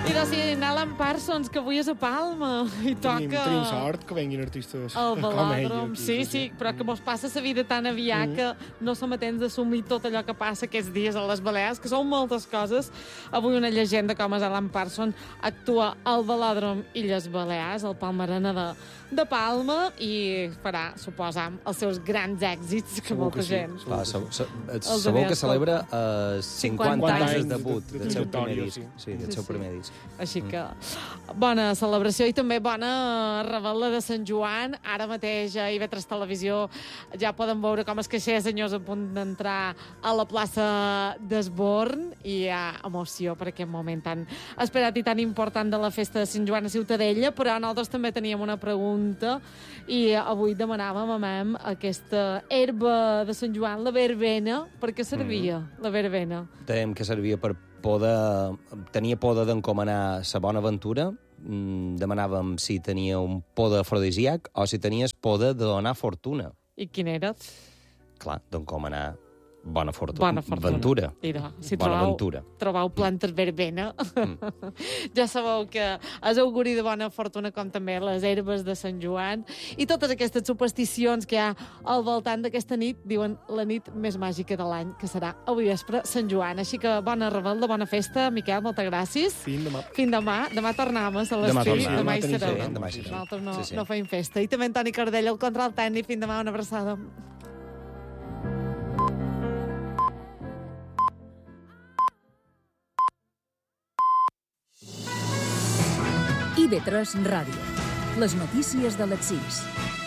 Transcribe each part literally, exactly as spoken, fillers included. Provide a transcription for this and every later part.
I de si Alan Parsons, que avui és a Palma i toca... Tenim, tenim sort que venguin artistes al com ell. Velòdrom. Sí, sí, però que mos passa la vida tan aviat mm. que no som a temps d'assumir tot allò que passa aquests dies a les Balears, que són moltes coses. Avui una llegenda com és Alan Parsons actua al Velòdrom Illes Balears, al Palma Arena de, de Palma, i farà, suposam, els seus grans èxits que Segur molta que sí. gent... Clar, sabeu que celebra uh, cinquanta anys de debut de- de del seu primer trajectòria, disc. sí. Sí, del Sí, seu sí. primer disc. Així que bona celebració i també bona revetla de Sant Joan. Ara mateix a I V tres Televisió ja poden veure com els caixers senyors a punt d'entrar a la plaça d'Esborn i hi ha emoció per aquest moment tan esperat i tan important de la festa de Sant Joan a Ciutadella, però nosaltres també teníem una pregunta i avui demanàvem a Mem aquesta herba de Sant Joan, la verbena. Per què servia mm. la verbena? Dèiem que servia per poder... Tenia poder d'encomanar sa bona aventura, mm, demanàvem si tenia un poder afrodisíac o si tenies poder de donar fortuna. I quin era? Clar, d'encomanar bona fortuna. Bona fortuna. Ventura. Mira, si Bona trobau, ventura. trobau plantes verbena, mm. ja sabeu que és auguri de bona fortuna, com també les herbes de Sant Joan i totes aquestes supersticions que hi ha al voltant d'aquesta nit, diuen la nit més màgica de l'any, que serà avui vespre Sant Joan. Així que bona revelda, bona festa. Miquel, moltes gràcies. Fins demà. Fins demà. Demà tornem a les Demà sis. tornem. Demà hi Demà tenim sereu. feina. Demà hi serem. Nosaltres no, Sí, sí. no feim festa. I també Antoni Cardell, el control tècnic. Fins demà, una abraçada. I V tres Ràdio. Les notícies de les sis.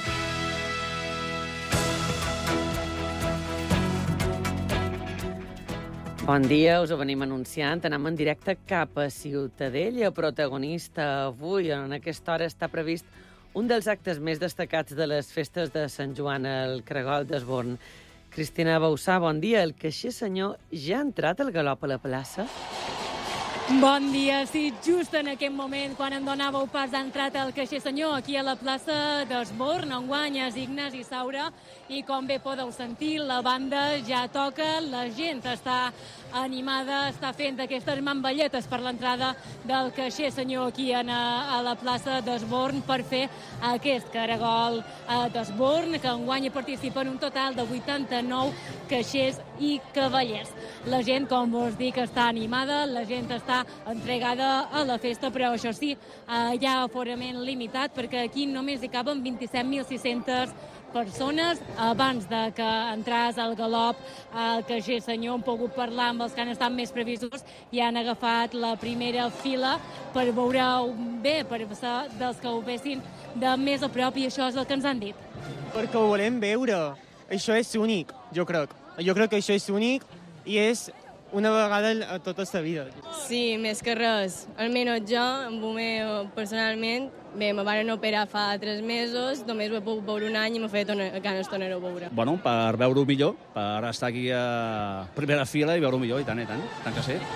Bon dia, us ho venim anunciant. Anem en directe cap a Ciutadella. Protagonista avui, en aquesta hora, està previst un dels actes més destacats de les festes de Sant Joan, el Caragol d'Esborn. Cristina Bausà, bon dia. El caixer senyor ja ha entrat al galop a la plaça? Bon dia, sí, just en aquest moment, quan em donàveu pas, ha entrat el caixer senyor aquí a la plaça d'Esborn, enguany és Ignasi Saura, i com bé podeu sentir, la banda ja toca, la gent està animada, està fent aquestes mamballetes per l'entrada del caixer senyor aquí a, a la plaça d'Esborn per fer aquest caragol eh, d'Esborn, que enguany hi participen un total de vuitanta-nou caixers i cavallers. La gent, com vos dic, està animada, la gent està entregada a la festa, però això sí, eh, hi ha aforament limitat, perquè aquí només hi caben vint-i-set mil sis-centes persones. Abans de que entràs al galop, el caixer senyor, hem pogut parlar amb els que han estat més previsos i han agafat la primera fila per veure bé, per ser dels que ho vessin de més a prop, i això és el que ens han dit. Perquè ho volem veure. Això és únic, jo crec. Jo crec que això és únic i és una vegada a tota la vida. Sí, més que res. Almenys jo, amb el meu, personalment, bé, me van operar fa tres mesos, només ho he pogut veure un any i m'ha fet ganes de tornar-ho a veure. Bueno, per veure-ho millor, per estar aquí a primera fila i veure-ho millor, i tant, i tant, tant que sí.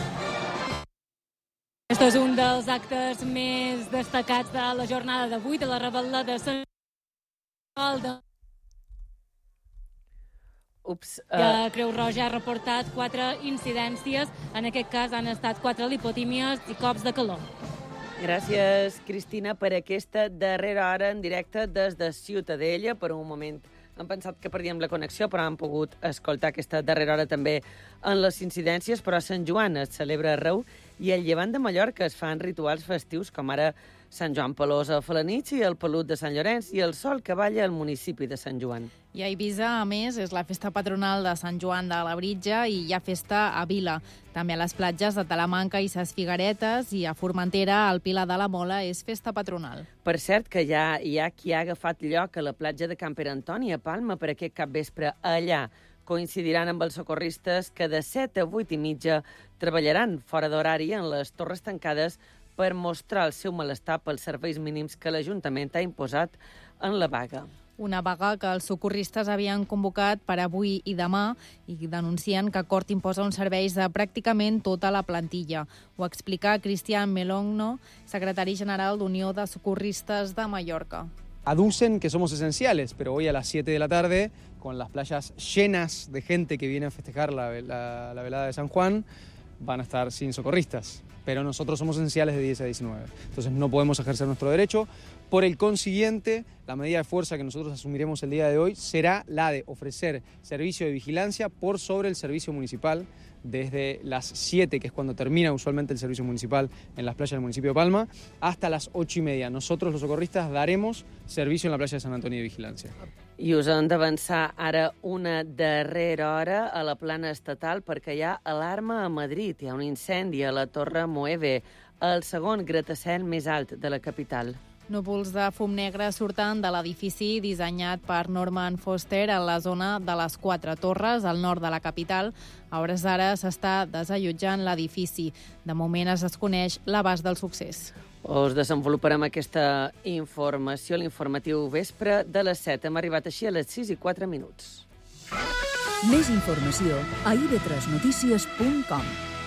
Aquest és un dels actes més destacats de la jornada d'avui, de la revetla de Sant Joan. Ups, Uh... uh, Creu Roja ha reportat quatre incidències. En aquest cas han estat quatre lipotímies i cops de calor. gràcies, Cristina, per aquesta darrera hora en directe des de Ciutadella. Per un moment hem pensat que perdíem la connexió, però hem pogut escoltar aquesta darrera hora també en les incidències. Però Sant Joan es celebra arreu i al Llevant de Mallorca es fan rituals festius, com ara Sant Joan Pelós a Falanitx i el Pelut de Sant Llorenç i el Sol que balla al municipi de Sant Joan. I a Eivissa, a més, és la festa patronal de Sant Joan de la Britja i hi ha festa a Vila. També a les platges de Talamanca i Ses Figueretes, i a Formentera, al Pilar de la Mola, és festa patronal. Per cert, que ja hi ha qui ha agafat lloc a la platja de Can Pere Antoni, a Palma, per aquest capvespre. Allà coincidiran amb els socorristes que de set a vuit i mitja treballaran fora d'horari en les torres tancades per mostrar el seu malestar pels serveis mínims que l'Ajuntament ha imposat en la vaga. Una vaga que els socorristes havien convocat per avui i demà i denuncien que Cort imposa uns serveis de pràcticament tota la plantilla. Ho explica Cristian Melongno, secretari general d'Unió de Socorristes de Mallorca. Aducen que somos esenciales, pero hoy a las siete de la tarde, con las playas llenas de gente que viene a festejar la, la, la velada de San Juan, van a estar sin socorristas. pero nosotros somos esenciales de diez a diecinueve. Entonces no podemos ejercer nuestro derecho. Por el consiguiente, la medida de fuerza que nosotros asumiremos el día de hoy será la de ofrecer servicio de vigilancia por sobre el servicio municipal desde las siete, que es cuando termina usualmente el servicio municipal en las playas del municipio de Palma, hasta las ocho y media. Nosotros, los socorristas, daremos servicio en la playa de San Antonio de vigilancia. I us hem d'avançar ara una darrera hora a la plana estatal perquè hi ha alarma a Madrid. Hi ha un incendi a la Torre Moeve, el segon gratacel més alt de la capital. Núvols de fum negre surten de l'edifici dissenyat per Norman Foster en la zona de les Quatre Torres, al nord de la capital. A hores d'ara s'està desallotjant l'edifici. De moment es desconeix l'abast del succés. Us desenvoluparem aquesta informació a l'informatiu vespre de les set. Hem arribat així a les sis i quatre minuts. Més informació a i ve tres notícies punt com.